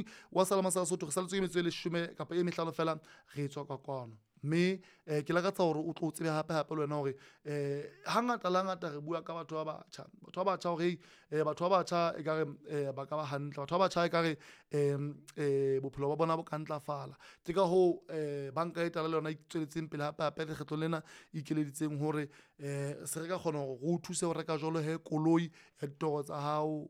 mosebetsi wa Salama sa Lesotho re saletswe ke metsotso e 10 kapa e 5 fela re etswa ka kwano. Mme ke lakatsa hore o tlo tsebe hape le wena hore hangata la ngata re bua ka batho ba batjha hore batho ba batjha e kare ba ka ba hantle, batho ba batjha e kare bophelo ba bona bo ka ntlafala. Ke ka ho banka e tala le yona e tsweletseng pele hape lekgetlo lena ikeleditseng hore se re ka kgona hore re o thuse ho reka jwalo koloi ya ditoro tsa hao.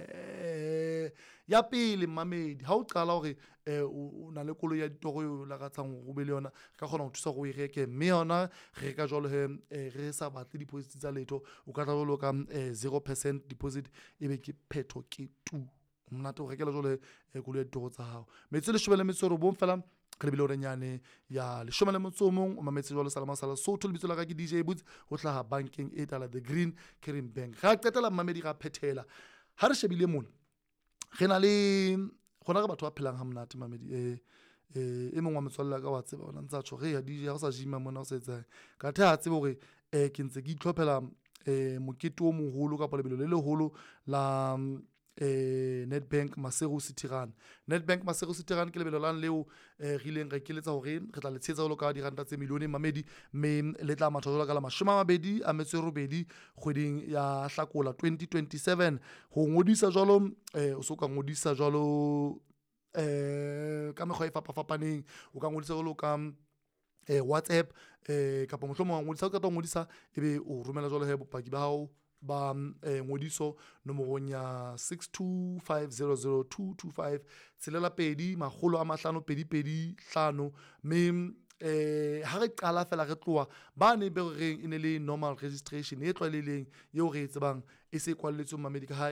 Ya pele mmamedi, ha o qala hore o na le koloi ya ditoro eo lakatsang ho be le yona, re ka kgona ho thusa hore o e reke, mme yona re reka jwalo re sa batle deposit tsa letho. O ka tla jwalo ka 0% deposit, ebe ke phetho ke tu monate o rekela jwale koloi ya ditoro tsa hao. Metsotso e 19 fela ke lebile orenyane ya 11 o mametse jwalo Salama sa Lesotho. Lebitso la ka ke DJ Boots, ho hlaha bankeng e tala The Green Caribbean Bank. Ra qetela mmamedi ra phethela ha re shebile mona re na le gona re batho ba phelang ha monate mamedi e mong wa metswalle ka wa tseba ona ntse a tjho re ya DJ ha o sa jima mona o sa etsa ka the ha tsebe hore ke ntse ke itlhophela mokete o moholo kapa lebelo le leholo la Nedbank Maseru City Run. Nedbank Maseru City Run ke lebelo lang leo re ileng re keletsa hore re tla le tshetsa jwalo ka diranta tse milione mamedi, mme le tla matha jwalo ka la 28 kgweding ya Hlakola 2027. Ho ngodisa jwalo o so ka ngodisa jwalo ka mekgwa e fapafapaneng. O ka ngodisa jwalo ka WhatsApp kapa mohlomong ngodisa o ka tla ngodisa ebe o romela jwalo bopaki ba hao ba ngodiso nomorong ya 62500225 62525, mme ha re qala fela re tloa ba ne be reng e ne le normal registration e tlwaelehileng eo re e tsebang e se kwalletswe mamedi ka ha